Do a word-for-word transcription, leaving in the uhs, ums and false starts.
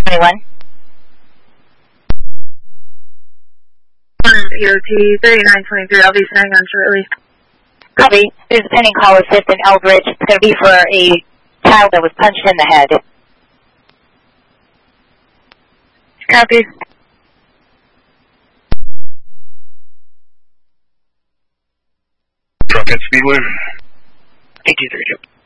twenty-one. E O T thirty-nine twenty-three, I'll be staying on shortly. Copy. There's a pending call with Fifth and Eldridge. It's going to be for a child that was punched in the head. Copy. Truck at Speedway. eight two three two.